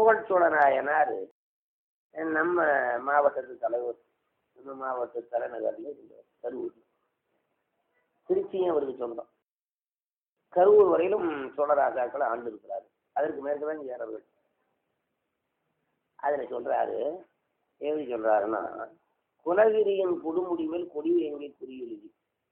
புகழ்ச்சோழ நாயனார் நம்ம மாவட்டத்து தலைவர். நம்ம மாவட்ட தலைநகர்ல இருந்தார் கரூர். திருச்சியும் அவருக்கு சொந்தம். கரூர் வரையிலும் சோழராஜாக்களை ஆண்டு இருக்கிறாரு. அதற்கு மேற்குதான் ஏறவர்கள். அதில் சொல்றாரு, எப்படி சொல்றாருன்னா, குலகிரியின் கொடுமுடி மேல் கொடிவேங்கை குறியெழுதி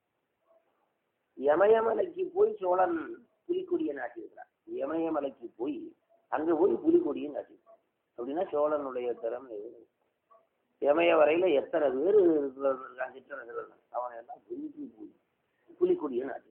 யமயமலைக்கு போய் சோழன் புலிக்கொடியை நாட்டியிருக்கிறார். யமயமலைக்கு போய் அங்கே போய் புலிக்கொடியை நாட்டியிருக்கான். அப்படின்னா சோழனுடைய திறமை. யமய வரையில எத்தனை பேர் அவனை எல்லாம் புலிக்கொடியை நாட்டியிருக்கான்.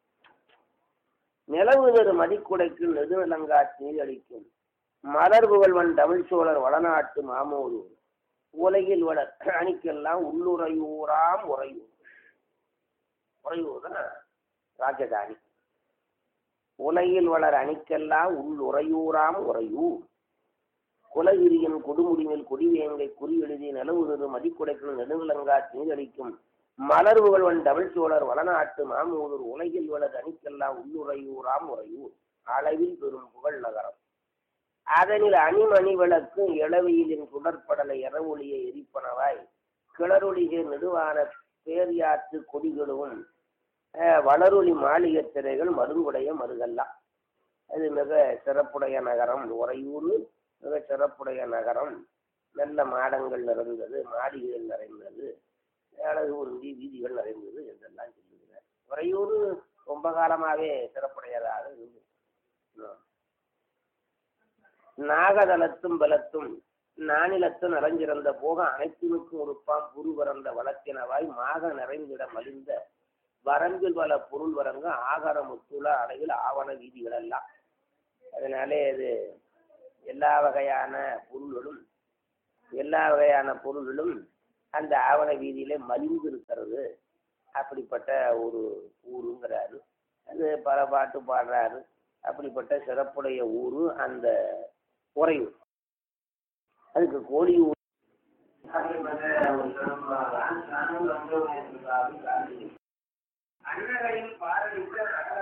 நிலவுதரு மதிக்குடைக்கு நெடுநிலங்காட் நீர் அளிக்கும் மலர் புகழ்வன் தமிழ் சோழர் வளநாட்டு மாமோரு உலகில் வளர் அணிக்கெல்லாம் உள்ளுறையூராம் உறையூர். உறையூர் தான் ராஜதானி. உலகில் வளர் அணிக்கெல்லாம் உள்ளுறையூராம் உறையூர். குலகிரியின் கொடுமுடிமேல் கொடிவேங்கை குறி எழுதி நிலவுதரு மதிக்குடைக்கு நெடுநிலங்காட் நீர் அளிக்கும் மலர் புகழ்வன் தமிழ் சோழர் வளநாட்டு மாமூதூர் உலகில் வளர் அணிக்கெல்லாம் உள்ளுறையூராம் உறையூர் அளவில் பெரும் புகழ் நகரம். அதனில் அணிமணி விளக்கும் இளவையிலின் சுடற்படலை இரவொளியை எரிப்பனவாய் கிளரொளிகை நெடுவான பேரியாற்று கொடிகளும் வளரொளி மாளிகை திரைகள் மருங்குடைய மருகல்லாம். அது மிக சிறப்புடைய நகரம். உறையூர் மிக சிறப்புடைய நகரம். நல்ல மாடங்கள் நிறைந்தது, மாளிகைகள் நிறைந்தது, அழகு உருந்தி வீதிகள் நிறைந்தது என்றெல்லாம் சொல்லுகிறார். உறையூர் ரொம்ப காலமாகவே சிறப்புடையதாக இருந்தது. நாகதலத்தும் பலத்தும் நானிலத்தும் நிறைஞ்சிறந்த போக அனைத்தினுக்கும் உறுப்பாம் புரு பரந்த வளத்தினவாய் மாக நிறைந்திட மலிந்த வரம்பில் பல பொருள் வரங்க ஆகார முத்துள அடையில் ஆவண வீதிகள் எல்லாம். அதனாலே இது எல்லா வகையான பொருள்களும் அந்த ஆவண வீதியில மலிந்து இருக்கிறது. அப்படிப்பட்ட ஒரு ஊருங்கிறாரு. அது பல பாட்டு பாடுறாரு. அப்படிப்பட்ட சிறப்புடைய ஊரு அந்த உறையூர். அதுக்கு கோழியூர் அன்னகையில் பாரதிக்க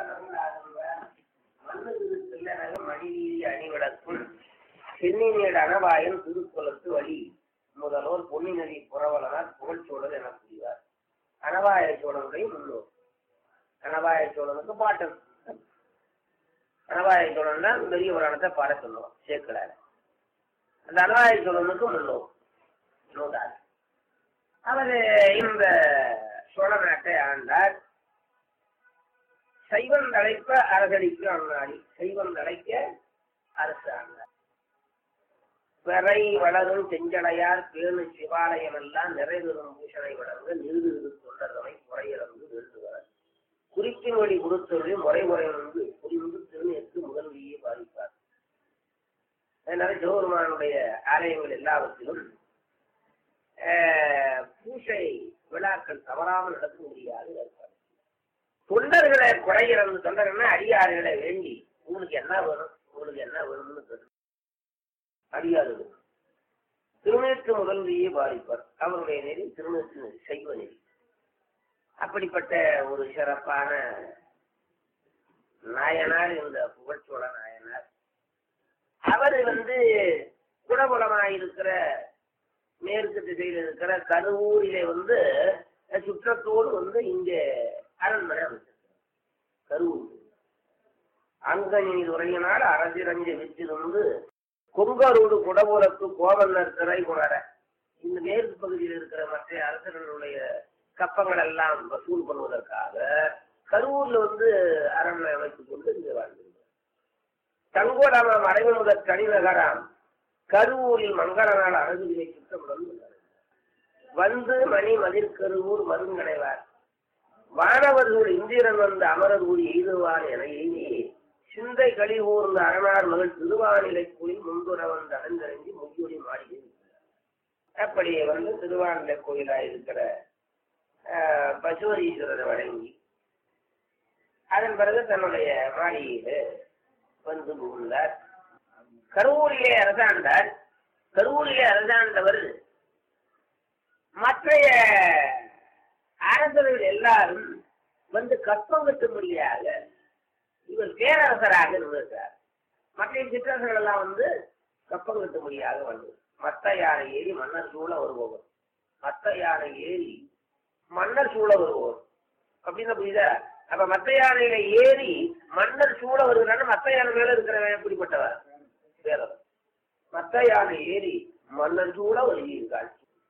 மணிவீதி அணிவிடக்கும் சென்னினேடு அனவாயன் திருக்குளத்து வழி முதல்வர் பொன்னி நதி புறவலனார் புகழ்ச்சோழர் என கூறுவார். அனவாய சோழனுடைய முன்னோர். அனவாய சோழனுக்கு பாட்டன். அனவாய சோழன் தான் பெரிய புராணத்தை பாட சொல்லுவோம் சேர்க்கிறார். அந்த அனவாய சோழனுக்கு முன்னோர். அவர் இந்த சோழ நாட்டை ஆண்டார். சைவம் தழைப்ப அரசடிக்கு அண்ணாடி. சைவம் தழைக்க அரசு ஆண்டார். வரை வளரும் செஞ்சடையார் பேணு சிவாலயம் எல்லாம் நிறைவேறும் பூஷணை வளர்ந்து நிறுது தொண்டர்களை முறையிறந்து நிறுத்துவார். குறிப்பின் வழி கொடுத்தொழில் முறை வந்து புரிந்து திருநேற்று முதல்வியை பாதிப்பார். அதனால சிவபெருமானுடைய ஆலயங்கள் எல்லாவற்றிலும் பூஷை விழாக்கள் தவறாமல் நடக்க முடியாது. தொண்டர்களை குறையிறந்து தொண்டர்கள்னா அடியாறுகளை வேண்டி உங்களுக்கு என்ன வேணும்னு கேட்டு அடியாறுகள் திருநேற்று முதல்வியை பாதிப்பார். அவருடைய நெறி திருநேற்று நெறி, சைவ நெறி. அப்படிப்பட்ட ஒரு சிறப்பான நாயனார் இந்த புகழ்ச்சோழ நாயனார். அவர் குடபுலமாயிருக்கிற மேற்கு திசையில் இருக்கிற கருவூரிலே சுற்றத்தோடு இங்கே அரண்மனை அமைச்சிருக்கிறார். கருவூர் அங்கனில் உரையினால் அரசிரஞ்ச விற்றிருந்து கொங்கரோடு குடபுலத்து கோவலர் திரை உணர இந்த மேற்கு பகுதியில் இருக்கிற மற்ற அரசர்களுடைய கப்பங்கள் எல்லாம் வசூல் பண்ணுவதற்காக கரூர்ல அரண்மனை அமைத்துக் கொண்டு இங்கே வாழ்ந்திருக்கிறார். தங்கோடாம மறைவு முதல் தனிநகராம் கருவூரில் மங்கள நாள் அரசுகளை சுத்தமுடன் மணி மதிர்கருவூர் மருங்கடைவார் வானவர்கள் இந்திரன் அமரர் ஊர் எய்துவார் என எய்தி சிந்தை களி ஊர்ந்த அரணார் மகள் திருவானிலை கோயில் முன்புற அடைந்தறிஞ்சி முகியொலி மாளிகை. அப்படி திருவானிலை கோயிலாயிருக்கிற பசுவரீஸ்வரரை வணங்கி அதன் பிறகு தன்னுடைய மாளிகையில புகுந்தார். கருவூரிலே அரசாண்டார். கருவூரிலே அரசாண்டவர் மற்ற அரசர்கள் எல்லாரும் கற்பம் கட்டும்படியாக இவர் பேரரசராக இருந்திருக்கிறார். மற்ற சிற்றரசர்கள் எல்லாம் கப்பம் கட்டும்படியாக வந்தது. மத்த யானை ஏறி மன்னர் சூழ வருபவர், மத்த யானை ஏறி மன்னர் சூழ வருவோர் அப்படின்னு புரியுதா? அப்ப மத்த யானையில ஏறி மன்னர் சூழ வருகிறான்னு மத்த யானை மேல இருக்கிறவன் எப்படிப்பட்டவர்? வேறவர். மத்த யானை ஏறி மன்னர் சூழ வருகிறாள்.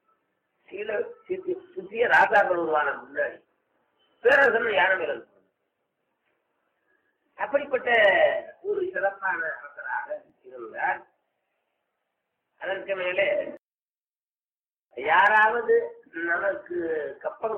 சுத்திய ராஜாக்கள் உருவான முன்னாடி பேரரசன் யானை மேல இருக்கு. அப்படிப்பட்ட ஒரு சிறப்பான அரசராக இருந்தார். அதற்கு மேலே யாராவது நமக்கு கப்பம்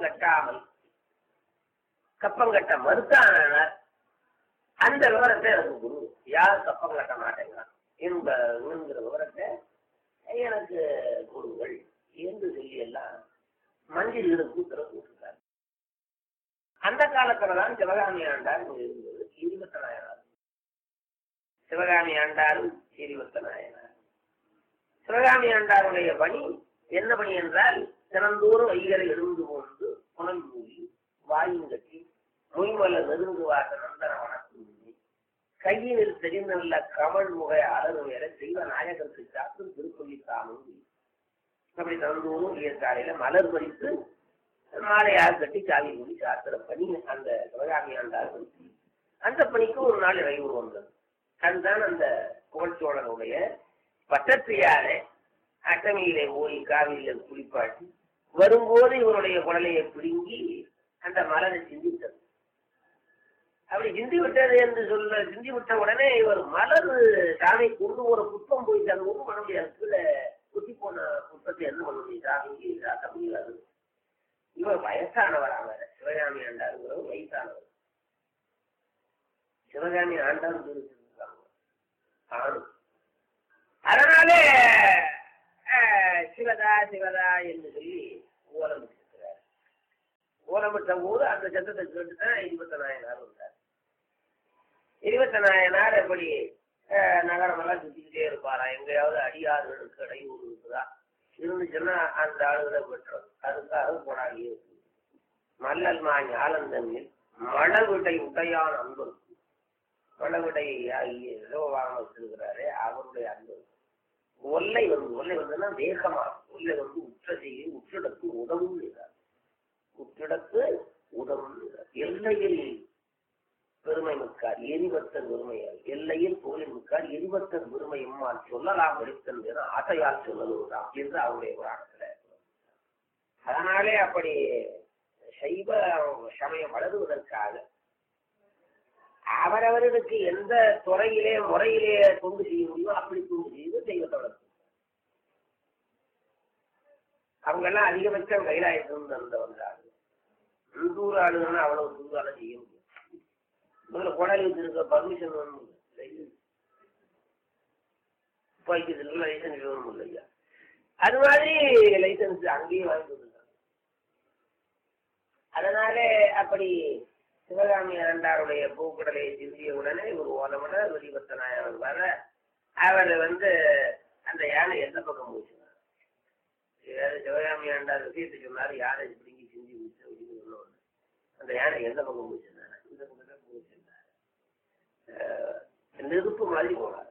கட்ட மறுத்தானார் அந்த விவரத்தை எனக்கு குரு. யார் கப்பம் கட்ட மாட்டேங்கிறான் என்கிற விவரத்தை எனக்கு கொடுங்கள் என்று சொல்லி எல்லாம் மந்திரிகளுக்கு உத்தரவு போட்டிருக்காரு. அந்த காலத்துலதான் சிவகாமி ஆண்டார் இருந்தது. 20 நாயனார் சிவகாமி ஆண்டாரும் 20 நாயனார். சிவகாமி ஆண்டாருடைய பணி என்ன பணி என்றால், தினந்தோறும் வைகரை எழுந்து கொண்டு புனல் மூடி வாயும் கட்டி மொய்மல நெருங்குவாட்ட நந்தன வணக்கம் கையினில் தெரிந்துள்ள கமல் முகை அழகு வேற தெய்வ நாயகத்தை சாத்து திருப்பள்ளி தாமும் அப்படி தினந்தோறும் காலையில மலர் பறித்து மாலையாக கட்டி சாவி மூடி சாத்திர பணி அந்த சிவகாமி ஆண்டார். அந்த பணிக்கு ஒரு நாள் நிறைவு வந்தது. அதுதான் அந்த புகழ்ச்சோழனுடைய பட்டத்தியாரை அட்டமையிலே ஓடி காவிரியில குளிப்பாட்டி வரும்போது இவருடைய குடலையை பிடுங்கி அந்த மலரை சிந்தித்தது. அப்படி சிந்தி விட்டது என்று சிந்தி விட்ட உடனே இவர் மலர் சாமி கொண்டு ஒரு புத்தம் போய் அது ஒன்றும் பண்ண முடியாது. கீழே குத்தி போன புத்தத்தை என்ன பண்ண முடியும்? சாமிக்கு சாத்த முடியாது. இவர் வயசானவர். அவர் சிவகாமி ஆண்டாருங்கிறவர் வயசானவர். சிவகாமி ஆண்டார் அதனாலே சிவதா சிவதா என்று சொல்லி ஓலமிட்டிருக்கிறார். ஓலமிட்ட போது அந்த சத்தத்தை கேட்டுதான் 20 நாயனார் வந்தார். 20 நாயனார் எப்படி நகரமெல்லாம் சுத்திக்கிட்டே இருப்பாரா? எங்கேயாவது அடியாறுகளுக்கு இடையூறு இருக்குதா? இருந்துச்சுன்னா அந்த ஆளுகளை பெற்றோம். அதுக்காக போராடி இருக்கு. மல்லல் மா ஞாலந்தன்னில் மழவிடை உடையான அன்பு, மழவிடை இலவாக வச்சிருக்கிறாரே அவருடைய அன்பு. ஒல்லை வந்துன்னா வேகமா, ஒல்லை வந்து உற்றிடத்து உதவும் இருக்கிறார். உற்றிடத்து உதவும் இருக்கிறார். எல்லையில் பெருமை மிக்கார் எரிவத்தன் பெருமையால், எல்லையில் புகழின் மிக்கார் எரிவத்தன் பெருமையும்மால் சொல்லலாம் எடுத்தன் ஆசையால் சொல்லலாம் என்று அவருடைய புராணத்துல. அதனாலே அப்படி சைவ சமயம் வளருவதற்காக அவரவர்களுக்கு எந்த துறையிலே முறையிலே தொண்டு செய்ய முடியுமோ அப்படி தொண்டு செய்து தெய்வத்தை வளர்த்து. அவங்க எல்லாம் அதிகபட்சம் கைலாயத்திலிருந்து அந்த வந்தாங்க. உள்ளூர் ஆளுங்கன்னா அவ்வளவு தூரால செய்ய முடியும். முதல்ல கோடாலி வச்சிருக்க பர்மிஷன் வேணும், துப்பாக்கிக்கு லைசன்ஸ் வேணும் இல்லையா? அது மாதிரி லைசன்ஸ் அங்கேயே வாங்கி கொடுத்தாங்க. அதனாலே அப்படி சிவகாமி ஆண்டாருடைய பூக்கடலையை சிந்திய உடனே ஒரு ஓலமட வெளிபத்த நாயகர் வர அவர் வந்து அந்த யானை எந்த பக்கம் போச்சுனார். சிவகாமி ஆண்டார் விஷயத்தை சொன்னார். யானை பிடிங்கி சிந்தி போச்சு அப்படின்னு சொன்ன அந்த யானை எந்த பக்கம் போச்சுனார்? இந்த பக்கம் தான் போச்சுனார். நெருப்பு மாதிரி போனார்.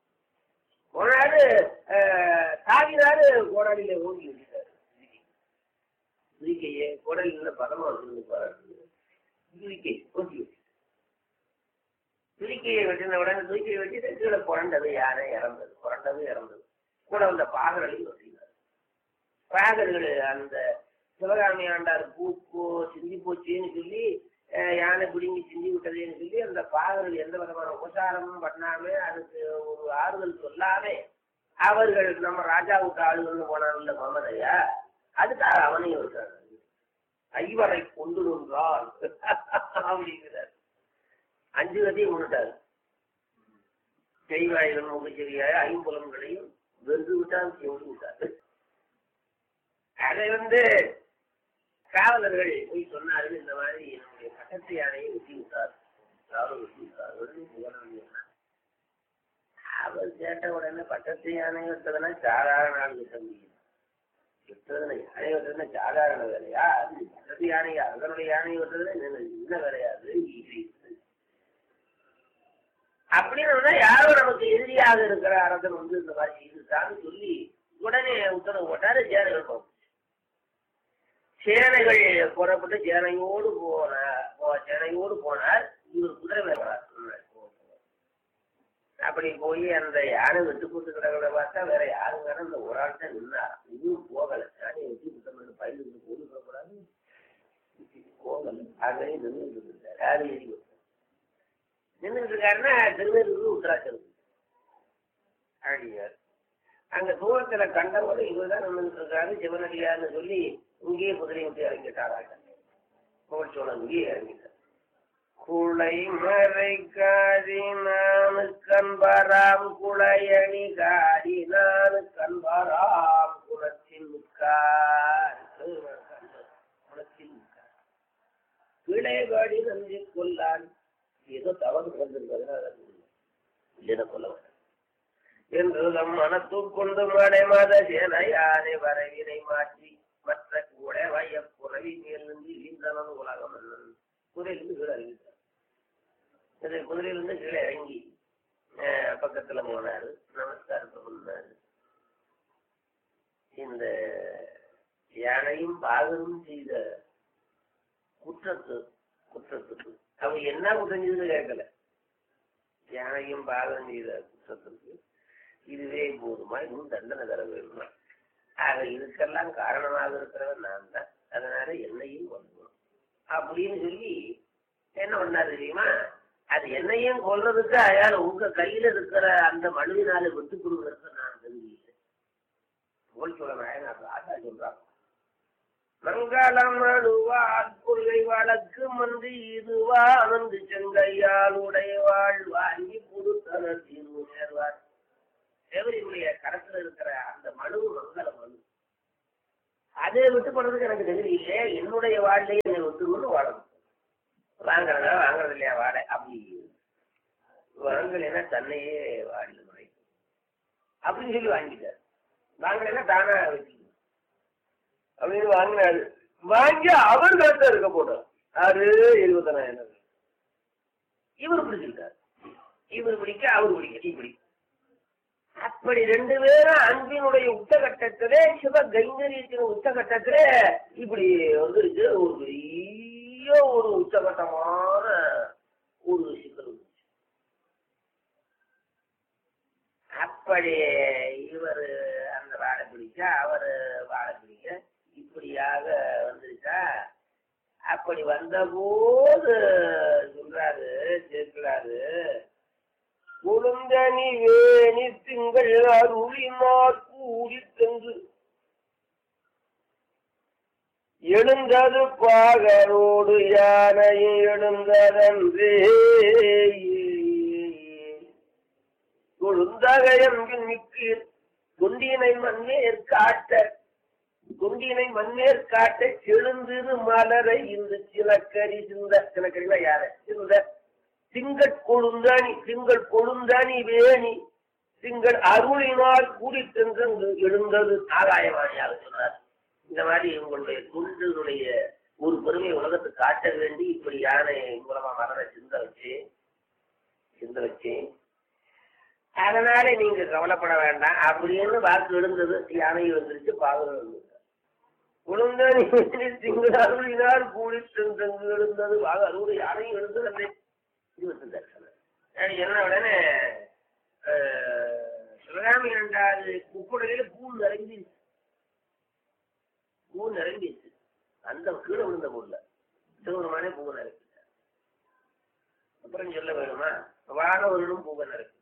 தாவினாரு கோடாலியில ஓடி விட்டாரு. துதிக்கையே கோடாலியில பதமா வச்சிருந்து துதிக்கையை வெட்டின உடனே துதிக்கையை வெட்டி கீழே புரண்டது யானை இறந்தது. கூட வந்த பாகர்களையும் வெட்டினார். பாகர்கள் அந்த சிவகாமி ஆண்டார் பூப்போ சிந்தி போச்சுன்னு சொல்லி யானை பிடிங்கி சிந்தி விட்டதுன்னு சொல்லி அந்த பாகர்கள் எந்த விதமான உபசாரமும் பண்ணாம அதுக்கு ஒரு ஆறுதல் சொல்லாமே அவர்கள் நம்ம ராஜாவுக்கு ஆளுகள்னு போனாங்கல்ல மமதையா, அதுக்காக அவனையும் விட்டார். ஐவரை கொண்டு நின்றார் அப்படிங்கிறார். 5 கதையும் கொண்டுட்டார். செய்வாயிலும் முகச்செவியாய 5 புலன்களையும் வென்று விட்டால் சென்று விட்டார். அதை காவலர்கள் போய் சொன்னார்கள், இந்த மாதிரி என்னுடைய பட்டத்து யானையை வெட்டி விட்டார். அவர் கேட்ட உடனே பட்டத்து யானை விட்டதுன்னா சாதாரண ஆள் கிட்ட முடியும். யானை வெட்டுறதுன்னா சாதாரண வேலையா? அது பட்டத்து யானை அதனுடைய யானை வெட்டுறதுன்னா என்ன வேலையாது? அப்படின்னு யாரோ நமக்கு எதிரியாக இருக்கிற அரசன் இந்த மாதிரி செய்துட்டான்னு சொல்லி உடனே உத்தரவு போட்டாரு. சேனைகள் போகும். சேனைகள் புறப்பட்டு சேனையோடு போனார். இவர் குதிரை மேல அப்படி போய் அந்த யானை விட்டு போட்டுக்கிறவங்கள பார்த்தா வேற யாரும் வேணும் இந்த ஒரு ஆள் தான் நின்னார். இதுவும் போகலை. யானையை வெட்டி புத்தம் பயிலுக்கு போட்டு போகக்கூடாது போகலை. ஆகவே நின்றுட்டு இருந்தார். யாரு ஏறி நின்றுட்டு இருக்காருன்னா திருநெல்வேலி உத்தராட்சம் அடியார். அங்க தூரத்துல கண்டவரை இவர்தான் நின்றுட்டு இருக்காரு சிவனடியார்னு சொல்லி இங்கேயே குதிரை விட்டு இறங்கிட்டாராங்க. புகழ்ச்சோழன் இங்கேயே இறங்கிட்டார். குளை மறை காடி நானு கண்பராம் குளையணி காடி நானு கண்பராம் குளத்தில் கிளை காடி நன்றி கொள்ளான். ஏதோ தவறு வந்திருப்பது கொள்ள என்று நம் மனத்துக்கொண்டு மடை மத சேனையானை வரவினை மாற்றி மற்ற கூட வைய புறவி மேலிருந்து இழிந்தனன் உலகம் குதிரையிலிருந்து கீழே இறங்கிட்டார். குதிரையிலிருந்து கீழே இறங்கி பக்கத்துல போனாரு. நமஸ்காரத்தை பண்ணாரு. இந்த யானையும் பாகனும் செய்த குற்றத்துக்கு அவங்க என்ன குற்றம் செய்து கேட்கல. யானையும் பாகனும் செய்த குற்றத்துக்கு இதுவே போதுமா, இன்னும் தண்டனை தர வேணுமா? ஆக இதுக்கெல்லாம் காரணமாக இருக்கிறவன் நான் தான், அதனால என்னையும் கொல்லணும் அப்படின்னு சொல்லி என்ன பண்ணாரு தெரியுமா? அது என்னையும் கொல்றதுக்கு அயால உங்க கையில இருக்கிற அந்த மனுவினால விட்டு கொடுக்கறதுக்கு நான் தெரிவிக்கிறேன். போல் சொல்ல ஆட்டா சொல்றாங்க. மங்களம் அழுவா கொள்கை வழக்கு மன்று இதுவா அனந்து செங்கையால் உடையவாள் வாங்கி கொடுத்தனர் தீர்வு நேர்வார். தேவரியுடைய கரத்துல இருக்கிற அந்த மனு மங்கள மனு அதை விட்டு போறதுக்கு எனக்கு தெரியலையே. என்னுடைய வாழையே என்னை விட்டுக்கொண்டு வாழணும். வாங்குறதா வாங்குறது இல்லையா வாழை அப்படி வாங்கலைன்னா தன்னையே வாழில முறைக்கும் அப்படின்னு சொல்லி வாங்கிட்டார். வாங்கலைன்னா தானா வச்சுக்கணும் அப்படின்னு வாங்கினாரு. வாங்கி அவர் கருத்தை இருக்க போட்டார். யாரு 70,000. இவர் பிடிச்சிருக்காரு. இவர் பிடிக்க அவர் பிடிக்க இப்படி அப்படி ரெண்டு பேரும் அன்பினுடைய உச்சகட்டத்திலே சிவ கைங்கரியத்தின் உச்சகட்டத்திலே இப்படி வந்துருக்கு. ஒரு பெரிய ஒரு உச்சகட்டமான ஒரு சிக்கல். அப்படி இவர் அந்த வாழை பிடிக்க அவர் வாழை பிடிக்க இப்படியாக வந்துருச்சா. அப்படி வந்த போது சொல்றாரு சேர்க்கிறாரு, குழுந்தனி வேணி திங்கள் அருளினார் கூடி சென்று எழுந்தது பாகரோடு யானையை எழுந்ததன்றே கொழுந்தகையன்பின் மிக்கீர் கொண்டினை மண்ணேற் காட்ட செழுந்திரு மலரை இந்த சிலக்கரி சிலக்கரில யார சிந்த திங்கள் கொழுந்தானி வேணி திங்கள் அருளினால் கூடி சென்று எழுந்தது ஆகாயவாணியாக சொன்னார். இந்த மாதிரி உங்களுடைய குன்றினுடைய ஒரு பெருமையை உலகத்துக்கு காட்ட வேண்டி இப்படி யானை மூலமா மலரை சிந்த வச்சு அதனால நீங்க கவலைப்பட வேண்டாம் அப்படின்னு வாக்கு எழுந்தது. யானை வந்துருச்சு, பாகல் வந்து குழுந்தானி திங்கள் அருளினால் கூடி சென்று எழுந்தது அறுபது யானையும் எழுந்தது. அந்த என்ன உடனே சிவகாமி 2வது குப்புடையில பூ நிரம்பிடுச்சு. அந்த கீழே விழுந்த பொருள் சிவருமானே பூ நிரப்பிட்டார். அப்புறம் சொல்ல வேணுமா, வானவர்களும் பூவை நிரப்பினார்.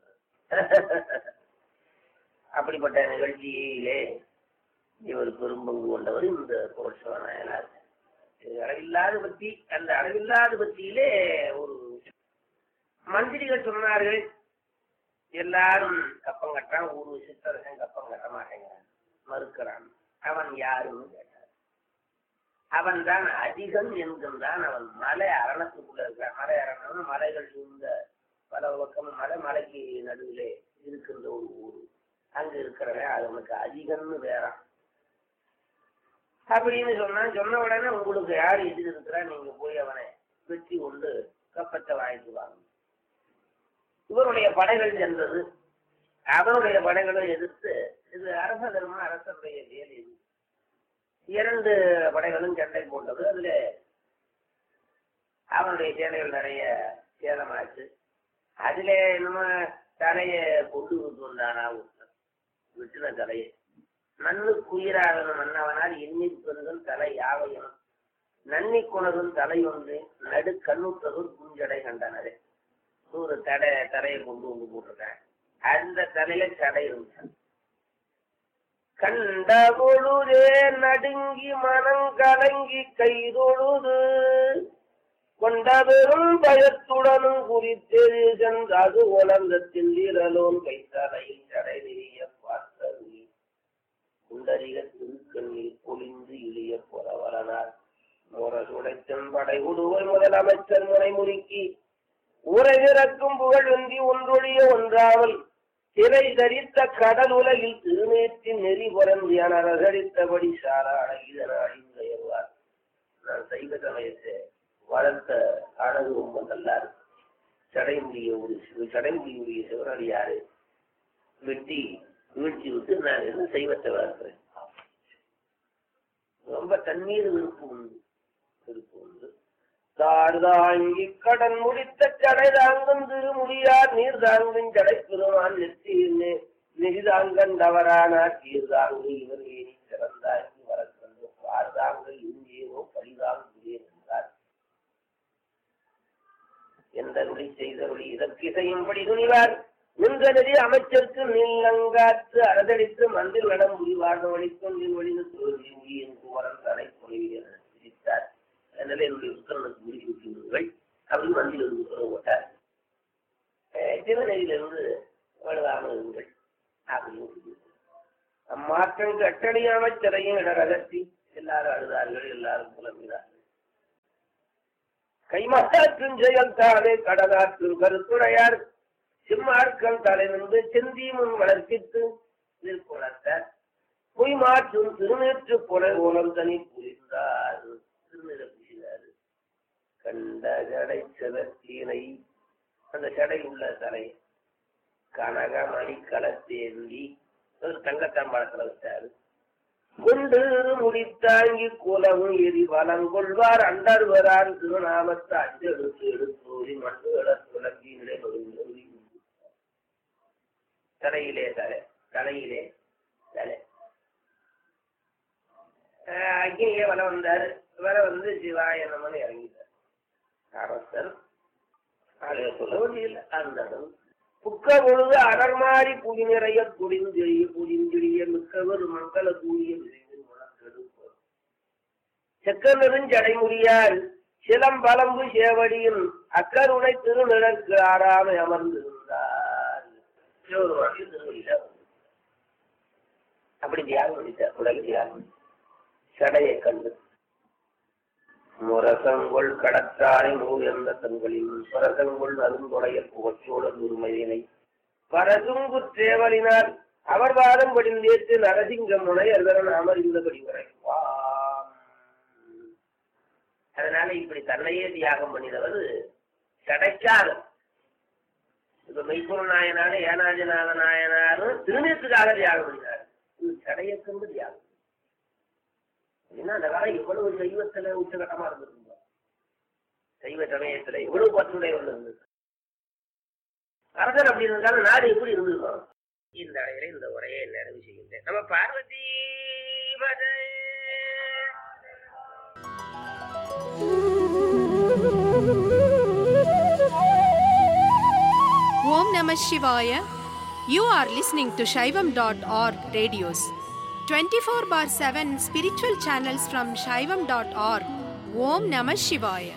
அப்படிப்பட்ட நிகழ்ச்சியிலே இவர் பெரும்பங்கு கொண்டவர் இந்த புரட்சிவ நாயனார். அளவில்லாத பத்தி, அந்த அளவில்லாத பத்தியிலே ஒரு மந்திரிகள் சொன்னார்கள், எல்லாரும் கப்பம் கட்டுறான், ஒரு சித்தரசன் கப்பம் கட்ட மாட்டேங்கிறான், மறுக்கிறான். அவன் யாருன்னு கேட்டார். அவன் தான் அதிகம் என்கின்றான். அவன் மலை அரணத்துக்குள்ள இருக்கிறான். மலை அரணம்னா மலைகள் சூழ்ந்த பல பக்கம் மலைக்கு நடுவிலே இருக்கின்ற ஒரு ஊர். அங்க இருக்கிறவன் அவனுக்கு அதிகம்னு வேறான் அப்படின்னு சொன்னான். சொன்ன உடனே உங்களுக்கு யார் எதிர் இருக்கிறா, நீங்க போய் அவனை வெற்றி கொண்டு கப்பத்தை வாங்கிட்டு வாங்க. இவருடைய படைகள் சென்றது. அவருடைய படைகளை எதிர்த்து இது அரச தர்மம், அரசருடைய வேலை. இது 2 படைகளும் சண்டை போட்டது. அதுல அவனுடைய சேனைகள் நிறைய சேதமாச்சு. அதுல நம்ம தலைய கொண்டு வந்தானா விட்டுன தலையை நன்னுக்குயிராகணும் மன்னவனால் எண்ணீர் பெருதல் தலை யாவையும் நன்னி குணரும் தலை ஒன்று நடு கண்ணுற்றதும் குஞ்சடை கண்டனரே. ஒரு தலையை கொண்டு வந்து போட்டிருக்காங்க. அந்த தலையில சடை இருந்தான். கண்ட பொழுதே நடுங்கி மனம் கலங்கி கைதொழுது கொண்ட பெரும் பயத்துடனும் குறித்தெழு சென்றது உலகத்தில் இரலோன் கைத்தலையில் சடை நெறிய பார்த்தது குண்டரிக திருக்கண்ணில் பொழிந்து இழிய புறவரனார் முரசுடைத்தன் படை உடுவை முதலமைச்சர் முறை முறுக்கி ஊரை இறக்கும் புகழ் வெந்தி ஒன்றொழிய ஒன்றாமல் சிறை தரித்த கடல் உலகில் திருநேற்றின் நெறி புறந்தியான ரகடித்தபடி சாராட இதனாடிவார். நான் சைவ சமயத்தை வளர்த்த அழகு ரொம்ப நல்லா இருக்கு. சடைமுடியுடைய சிவனடியாரு வெட்டி வீழ்ச்சி விட்டு நான் என்ன சைவத்தை வளர்க்கிறேன். ரொம்ப தண்ணீர் விருப்பு உண்டு. தாழ்தாங்கி கடன் முடித்த சடை தாங்கும் திருமுடியார் நீர் தாங்கும் சடை பெருமான் நெற்றியின்னு நெறிதாங்கண்டவரானார் சீர்தாங்கு இவர் ஏறி சிறந்தாங்கி வரக்கண்டு பார்தாங்கள் இங்கேயோ பரிதாங்குகிறே என்றார். எந்த நொடி செய்தொழி இதற்கு இசையும்படி துணிவார் நின்ற நெறி அமைச்சருக்கு நீலங்காற்று அறதடித்து மந்தில் வடம் முடிவார்ந்த வழித்தொன்றின் வழிந்து தோல்வி முடியின் குமரன் தலை பொழிவியர் சிரித்தார். அதனால என்னுடைய புத்தகனுக்கு முடிவு விட்டுவிடுங்கள் அப்படின்னு மந்தியில் இருந்து போட்டார். சிவநெறியிலிருந்து வலுவாமல் இருங்கள் அப்படின்னு அம்மாற்றம் கட்டளை அமைச்சரையும் இடரகத்தி எல்லாரும் அழுதார்கள். எல்லாரும் புலம்பினார்கள். கைமாற்றும் செயல் தானே கடலாற்றும் கருத்துடையார் சிம்மார்க்கம் தலை நின்று செந்தி முன் வளர்ப்பித்து நிற்குணர்த்தார் பொய் மாற்றும் திருநேற்று புலை ஓலம் தனி புரிந்தார். திருநிற புரிந்தார். கண்ட ஜடை செதற்கீனை அந்த ஜடை உள்ள தலை கனகமணி களத்தேந்தி ஒரு தங்கத்தாம்பாளத்தில் வச்சாரு. கொண்டு முடித்தாங்கி குலவும் எரி வளங்கொள்வார் அண்டர்வரான் திருநாமத்தை அஞ்செடுத்து எடுத்தோரி மண்டுகள துளக்கியிலே தலையிலே தலையிலே தலை அக்னியே வர வந்தாரு. வர வந்து சிவாய நமன் இறங்கிட்டார். அரசர் அதை சொல்ல வேண்டியதில்லை. அந்த புக்க பொழுது அடர்மாறி புடி நிறைய புடிஞ்செழிய மிக்கவர் மங்கள கூடிய செக்கனெருஞ்சடைமுடியால் சிலம்பலம்பு சேவடியும் அக்கருணை திருநிழற்கு ஆறாமை அமர்ந்திருந்தார். அப்படி தியாகம் முடித்தார். உலக தியாகம் சடையை கண்டு முரசங்கொள் கடற்றாரை நூல் என்ற தங்களில் பரசங்கொள் அருந்துடைய புகச்சோட நூறுமையினை பரசுங்கு தேவலினால் அவர் வாதம் படிந்தேற்று நரசிங்க முனை அதன் அமர்ந்தபடி வரைவா. அதனால இப்படி தன்னையே தியாகம் பண்ணினவர் சடைக்காக. இப்ப மெய்ப்பொருள் நாயனாரும் ஏனாதிநாத நாயனாரும் திருநேற்றுக்காக தியாகம் பண்ணினார். இது சடையை கொண்டு தியாகம். ஏன்னா அந்த காலம் எவ்வளவு சைவத்துல உச்சகட்டமா இருந்திருந்தோம். சைவ சமயத்துல எவ்வளவு பற்றுடைய இருந்தது. அரசர் அப்படி இருந்தாலும் நாடு எப்படி இருந்திருக்கோம். இந்த அடையில இந்த உரையை நிறைவு செய்கின்றேன். நம்ம Parvati Om Namah Shivaya. You are listening to Shaivam.org radios. 24/7 spiritual channels from Shaivam.org. Om Namah Shivaya.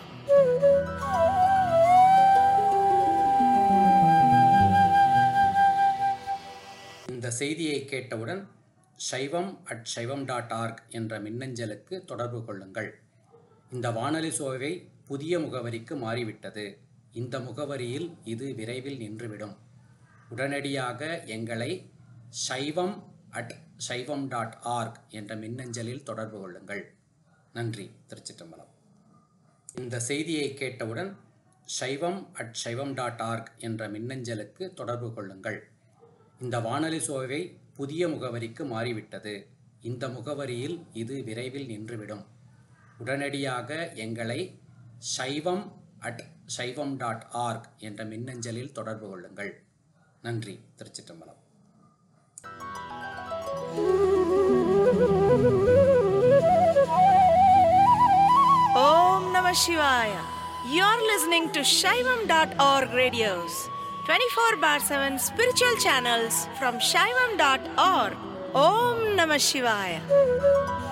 இந்த செய்தியை கேட்டவுடன் shaivam@shaivam.org என்ற மின்னஞ்சலுக்கு தொடர்பு கொள்ளுங்கள். இந்த வானொலி சோவை புதிய முகவரிக்கு மாறிவிட்டது. இந்த முகவரியில் இது விரைவில் நின்றுவிடும். உடனடியாக எங்களை shaivam@shaivam.org என்ற மின்னஞ்சலில் தொடர்பு கொள்ளுங்கள். நன்றி. திருச்சிற்றம்பலம். இந்த செய்தியை கேட்டவுடன் shaivam@shaivam.org என்ற மின்னஞ்சலுக்கு தொடர்பு கொள்ளுங்கள். இந்த வானொலி சோவை புதிய முகவரிக்கு மாறிவிட்டது. இந்த முகவரியில் இது விரைவில் நின்றுவிடும். உடனடியாக எங்களை shaivam@shaivam.org என்ற மின்னஞ்சலில் தொடர்பு கொள்ளுங்கள். நன்றி. திருச்சிற்றம்பலம். Om Namah Shivaya. You're listening to Shaivam.org radios, 24/7 spiritual channels from Shaivam.org. Om Namah Shivaya.